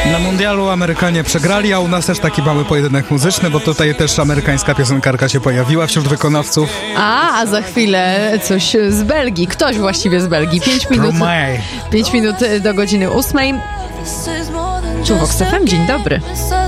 Na mundialu Amerykanie przegrali, a u nas też taki mały pojedynek muzyczny, bo tutaj też amerykańska piosenkarka się pojawiła wśród wykonawców. A za chwilę coś z Belgii. Ktoś właściwie z Belgii. 5 minut do godziny 8. Tu Vox FM, dzień dobry.